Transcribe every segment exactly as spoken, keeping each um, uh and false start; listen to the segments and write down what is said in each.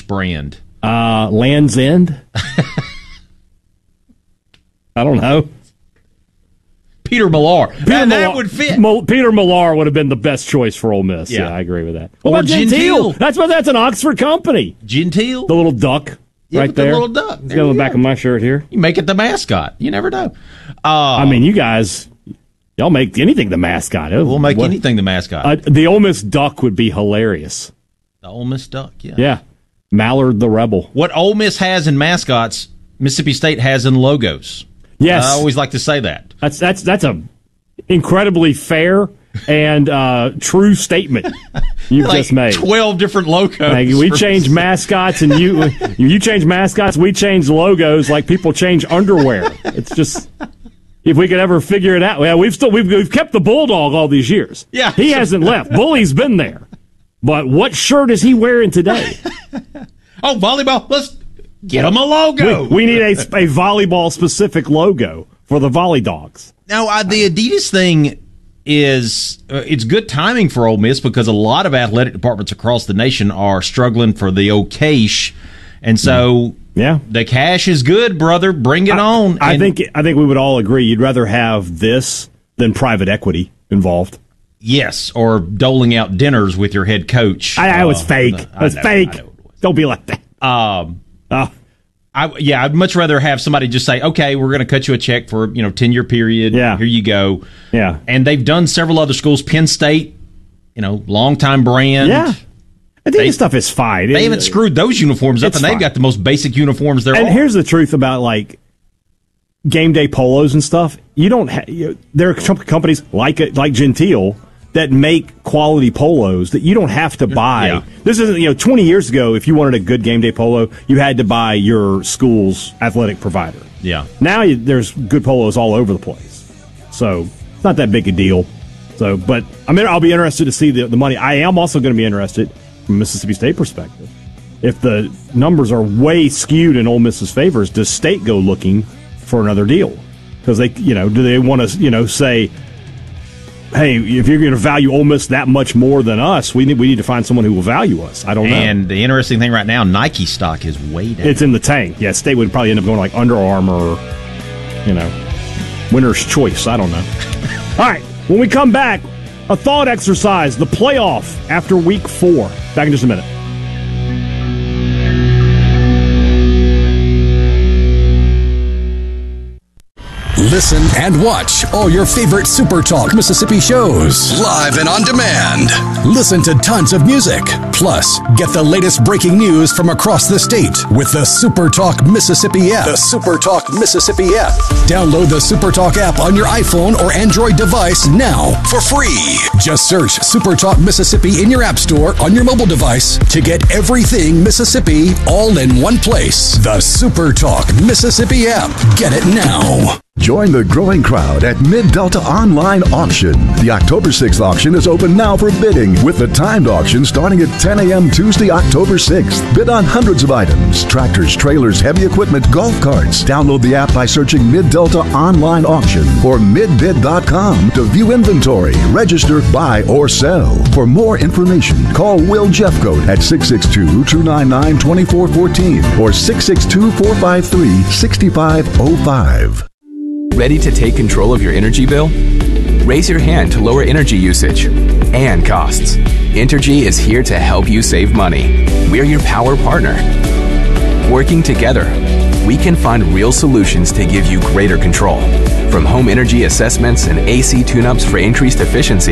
brand? Uh, Land's End? I don't know. Peter Millar. Peter that, Millar, that would fit. Mo, Peter Millar would have been the best choice for Ole Miss. Yeah, yeah I agree with that. What or about Gentile? Gentile? That's what. That's an Oxford company. Gentile, the little duck, yeah, right there. The little duck. It's got on the back of my shirt here. You make it the mascot. You never know. Uh, I mean, you guys, y'all make anything the mascot. We'll make what? anything the mascot. Uh, the Ole Miss duck would be hilarious. The Ole Miss duck. Yeah. Yeah. Mallard the Rebel. What Ole Miss has in mascots, Mississippi State has in logos. Yes, I always like to say that. That's that's that's a incredibly fair and uh, true statement you've like just made. Twelve different logos. Like, we change mascots, and you you change mascots. We change logos like people change underwear. It's just if we could ever figure it out. Well, we've still we've we've kept the Bulldog all these years. Yeah, he hasn't left. Bully's been there, but what shirt is he wearing today? Oh, volleyball. Let's get him a logo. We, we need a, a volleyball-specific logo for the Volley Dogs. Now, uh, the Adidas thing is uh, it's good timing for Ole Miss because a lot of athletic departments across the nation are struggling for the old cash, and so yeah, the cash is good, brother. Bring it I, on. I and, think I think we would all agree you'd rather have this than private equity involved. Yes, or doling out dinners with your head coach. I, I was uh, fake. I I was know, fake. I know. Don't be like that. Um, oh. I, yeah, I'd much rather have somebody just say, okay, we're going to cut you a check for, you know, ten-year period. Yeah. Here you go. Yeah. And they've done several other schools. Penn State, you know, longtime brand. Yeah. I think this stuff is fine. They it, haven't screwed those uniforms up, and they've fine. got the most basic uniforms there and are. And here's the truth about, like, game day polos and stuff. You don't ha- you, there are companies like like Gentile that make quality polos that you don't have to buy. Yeah. This isn't, you know, twenty years ago, if you wanted a good game day polo, you had to buy your school's athletic provider. Yeah. Now you, there's good polos all over the place. So it's not that big a deal. So, but I mean, I'll be interested to see the, the money. I am also going to be interested from a Mississippi State perspective. If the numbers are way skewed in Ole Miss's favors, does State go looking for another deal? Because they, you know, do they want to, you know, say, hey, if you're going to value Ole Miss that much more than us, we need we need to find someone who will value us. I don't know. And the interesting thing right now, Nike stock is way down. It's in the tank. Yeah, State would probably end up going like Under Armour or, you know, winner's choice. I don't know. All right, when we come back, a thought exercise, the playoff after week four. Back in just a minute. Listen and watch all your favorite Super Talk Mississippi shows live and on demand. Listen to tons of music. Plus, get the latest breaking news from across the state with the Super Talk Mississippi app. The Super Talk Mississippi app. Download the Super Talk app on your iPhone or Android device now for free. Just search Super Talk Mississippi in your app store on your mobile device to get everything Mississippi all in one place. The Super Talk Mississippi app. Get it now. Join the growing crowd at Mid-Delta Online Auction. The October sixth auction is open now for bidding, with the timed auction starting at ten a.m. Tuesday, October sixth. Bid on hundreds of items: tractors, trailers, heavy equipment, golf carts. Download the app by searching Mid-Delta Online Auction or mid bid dot com to view inventory, register, buy, or sell. For more information, call Will Jeffcoat at six six two, two nine nine, two four one four or six six two, four five three, six five zero five. Ready to take control of your energy bill? Raise your hand to lower energy usage and costs. Entergy is here to help you save money. We're your power partner. Working together, we can find real solutions to give you greater control. From home energy assessments and A C tune-ups for increased efficiency,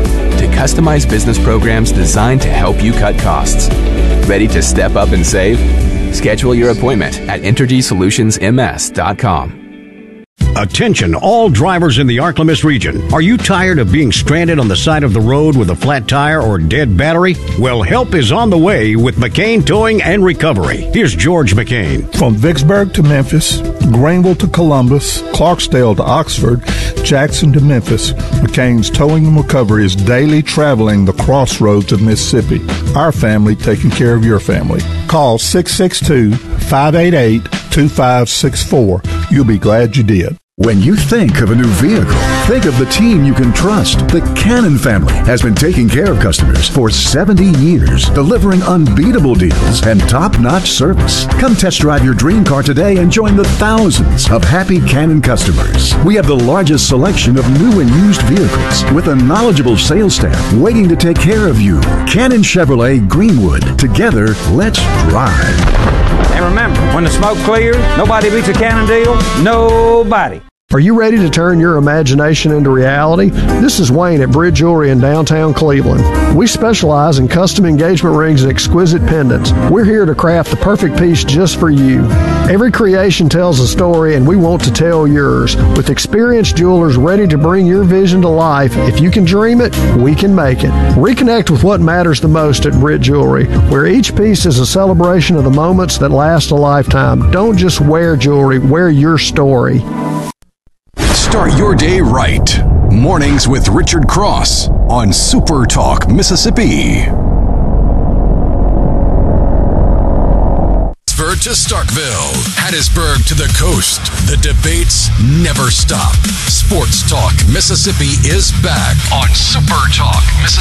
to customized business programs designed to help you cut costs. Ready to step up and save? Schedule your appointment at entergy solutions m s dot com. Attention, all drivers in the Arklamis region. Are you tired of being stranded on the side of the road with a flat tire or dead battery? Well, help is on the way with McCain Towing and Recovery. Here's George McCain. From Vicksburg to Memphis, Greenville to Columbus, Clarksdale to Oxford, Jackson to Memphis, McCain's Towing and Recovery is daily traveling the crossroads of Mississippi. Our family taking care of your family. Call six six two, five eight eight, two five six four. You'll be glad you did. When you think of a new vehicle, think of the team you can trust. The Cannon family has been taking care of customers for seventy years, delivering unbeatable deals and top-notch service. Come test drive your dream car today and join the thousands of happy Cannon customers. We have the largest selection of new and used vehicles with a knowledgeable sales staff waiting to take care of you. Cannon Chevrolet Greenwood. Together, let's drive. And remember, when the smoke clears, nobody beats a Cannon deal. Nobody. Are you ready to turn your imagination into reality? This is Wayne at Bridge Jewelry in downtown Cleveland. We specialize in custom engagement rings and exquisite pendants. We're here to craft the perfect piece just for you. Every creation tells a story, and we want to tell yours. With experienced jewelers ready to bring your vision to life, if you can dream it, we can make it. Reconnect with what matters the most at Bridge Jewelry, where each piece is a celebration of the moments that last a lifetime. Don't just wear jewelry, wear your story. Start your day right. Mornings with Richard Cross on Super Talk Mississippi. Pittsburgh to Starkville, Hattiesburg to the coast. The debates never stop. Sports Talk Mississippi is back on Super Talk Mississippi.